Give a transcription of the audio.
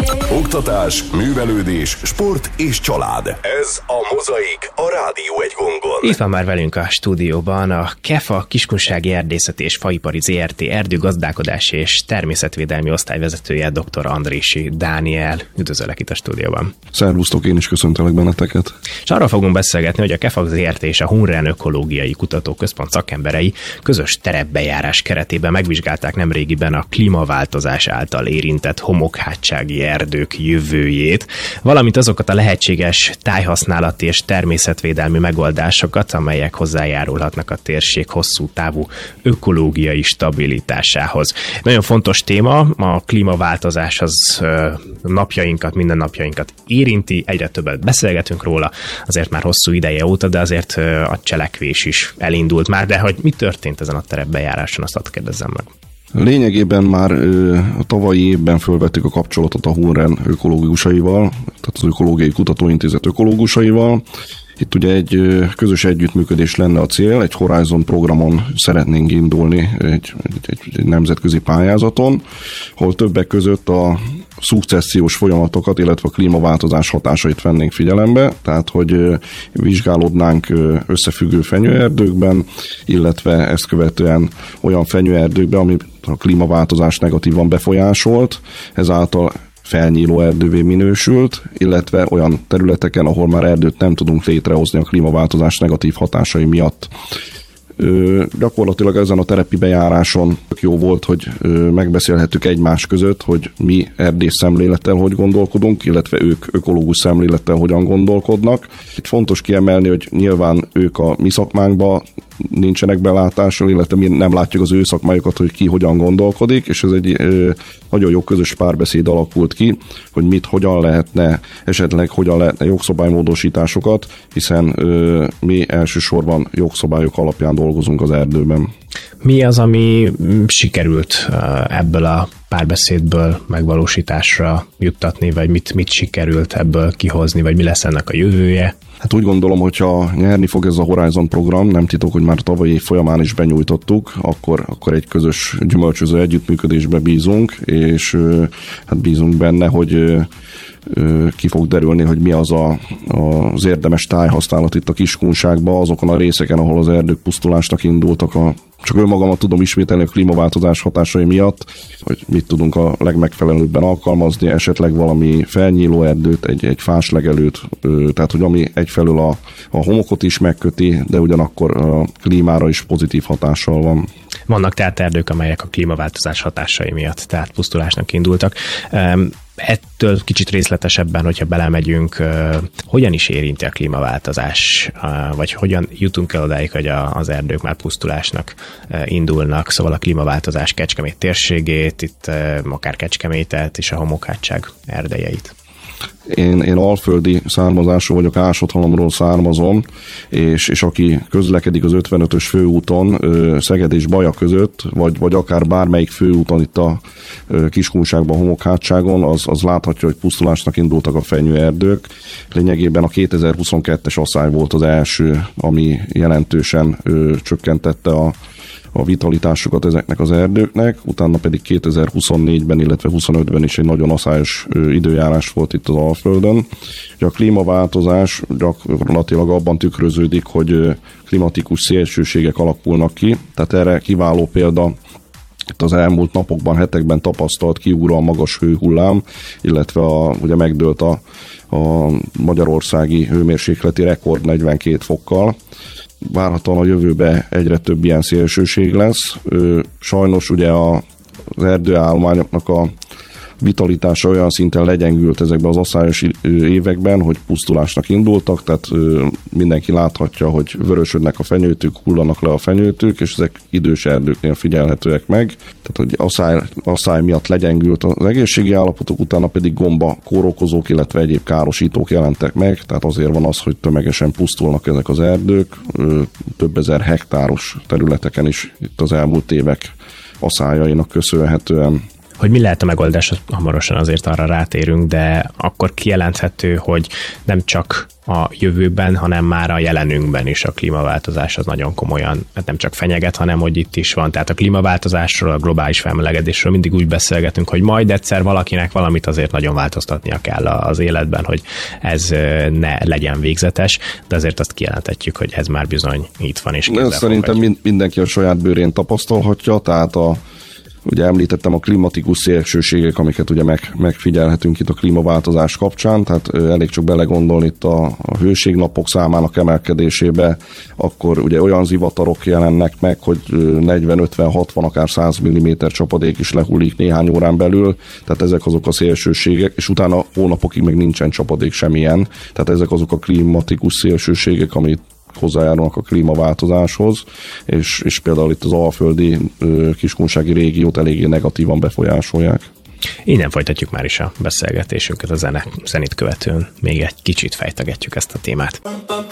Oktatás, művelődés, sport és család. Ez a Mozaik, a Rádió egy gongon. Itt van már velünk a stúdióban a KEFA Kiskunsági Erdészeti és Faipari ZRT erdőgazdálkodási és természetvédelmi osztályvezetője, dr. Andréssy Dániel. Üdvözöllek itt a stúdióban. Szervusztok, én is köszöntelek benneteket. És arról fogunk beszélgetni, hogy a KEFA ZRT és a Hunrán Ökológiai Kutatóközpont szakemberei közös terepbejárás keretében megvizsgálták nemrégiben a klímaváltozás által érintett homokhátsági erdők jövőjét, valamint azokat a lehetséges tájhasználati és természetvédelmi megoldásokat, amelyek hozzájárulhatnak a térség hosszú távú ökológiai stabilitásához. Nagyon fontos téma, a klímaváltozás az mindennapjainkat érinti, egyre többet beszélgetünk róla, azért már hosszú ideje óta, de azért a cselekvés is elindult már, de hogy mi történt ezen a terepbejáráson, azt hadd kérdezzem meg. Lényegében már a tavalyi évben fölvettük a kapcsolatot a Hunrán ökológusaival, tehát az Ökológiai Kutatóintézet ökológusaival. Itt ugye egy közös együttműködés lenne a cél, egy Horizon programon szeretnénk indulni, egy nemzetközi pályázaton, ahol többek között a szukcessziós folyamatokat, illetve a klímaváltozás hatásait vennénk figyelembe, tehát hogy vizsgálódnánk összefüggő fenyőerdőkben, illetve ezt követően olyan fenyőerdőkben, ami a klímaváltozás negatívan befolyásolt, ezáltal felnyíló erdővé minősült, illetve olyan területeken, ahol már erdőt nem tudunk létrehozni a klímaváltozás negatív hatásai miatt. Gyakorlatilag ezen a terepi bejáráson jó volt, hogy megbeszélhettük egymás között, hogy mi erdész szemlélettel hogy gondolkodunk, illetve ők ökológus szemlélettel hogyan gondolkodnak. Itt fontos kiemelni, hogy nyilván ők a mi szakmánkban nincsenek belátással, illetve mi nem látjuk az ő szakmájukat, hogy ki hogyan gondolkodik, és ez egy nagyon jó közös párbeszéd alakult ki, hogy hogyan lehetne jogszabálymódosításokat, hiszen mi elsősorban jogszabályok alapján dolgozunk az erdőben. Mi az, ami sikerült ebből a párbeszédből megvalósításra juttatni, vagy mit sikerült ebből kihozni, vagy mi lesz ennek a jövője? Hát úgy gondolom, hogyha nyerni fog ez a Horizon program, nem titok, hogy már tavalyi év folyamán is benyújtottuk, akkor egy közös gyümölcsöző együttműködésbe bízunk, és hát bízunk benne, hogy ki fog derülni, hogy mi az az érdemes tájhasználat itt a Kiskunságban, azokon a részeken, ahol az erdők pusztulásnak indultak. Csak önmagamat tudom ismételni a klímaváltozás hatásai miatt, hogy mit tudunk a legmegfelelőbben alkalmazni, esetleg valami felnyíló erdőt, egy fáslegelőt, tehát hogy ami egyfelől a homokot is megköti, de ugyanakkor a klímára is pozitív hatással van. Vannak tehát erdők, amelyek a klímaváltozás hatásai miatt tehát pusztulásnak indultak. Ettől kicsit részletesebben, hogyha belemegyünk, hogyan is érinti a klímaváltozás, vagy hogyan jutunk el odáig, hogy az erdők már pusztulásnak indulnak, szóval a klímaváltozás Kecskemét térségét, itt akár Kecskemétet és a homokhátság erdejeit. Én alföldi származású vagyok, Ásotthalomról származom, és aki közlekedik az 55-ös főúton Szeged és Baja között, vagy akár bármelyik főúton itt a Kiskunságban, homokhátságon, az láthatja, hogy pusztulásnak indultak a fenyőerdők. Lényegében a 2022-es asszály volt az első, ami jelentősen csökkentette a vitalitásukat ezeknek az erdőknek, utána pedig 2024-ben, illetve 2025-ben is egy nagyon asszályos időjárás volt itt az Alföldön. A klímaváltozás gyakorlatilag abban tükröződik, hogy klimatikus szélsőségek alakulnak ki, tehát erre kiváló példa itt az elmúlt napokban, hetekben tapasztalt kiugróan magas hőhullám, illetve ugye megdőlt a magyarországi hőmérsékleti rekord 42 fokkal. Várhatóan a jövőben egyre több ilyen szélsőség lesz. Sajnos ugye az erdőállományoknak a vitalitása olyan szinten legyengült ezekben az asszályos években, hogy pusztulásnak indultak, tehát mindenki láthatja, hogy vörösödnek a fenyőtők, hullanak le a fenyőtők, és ezek idős erdőknél figyelhetőek meg. Tehát, hogy asszály miatt legyengült az egészségi állapotok, utána pedig gomba kórokozók, illetve egyéb károsítók jelentek meg, tehát azért van az, hogy tömegesen pusztulnak ezek az erdők, több ezer hektáros területeken is itt az elmúlt évek asszályainak köszönhetően. Hogy mi lehet a megoldás, hamarosan azért arra rátérünk, de akkor kijelenthető, hogy nem csak a jövőben, hanem már a jelenünkben is a klímaváltozás az nagyon komolyan, nem csak fenyeget, hanem hogy itt is van. Tehát a klímaváltozásról, a globális felmelegedésről mindig úgy beszélgetünk, hogy majd egyszer valakinek valamit azért nagyon változtatnia kell az életben, hogy ez ne legyen végzetes, de azért azt kijelenthetjük, hogy ez már bizony itt van. És szerintem mindenki a saját bőrén tapasztalhatja, tehát ugye említettem a klimatikus szélsőségek, amiket ugye megfigyelhetünk itt a klímaváltozás kapcsán, tehát elég csak belegondolni itt a hőségnapok számának emelkedésébe, akkor ugye olyan zivatarok jelennek meg, hogy 40-50-60, akár 100 mm csapadék is lehullik néhány órán belül, tehát ezek azok a szélsőségek, és utána hónapokig meg nincsen csapadék semmilyen, tehát ezek azok a klimatikus szélsőségek, amit hozzájárulnak a klímaváltozáshoz, és például itt az alföldi kiskunsági régiót eléggé negatívan befolyásolják. Innen folytatjuk már is a beszélgetésünket a zenét követően. Még egy kicsit fejtegetjük ezt a témát.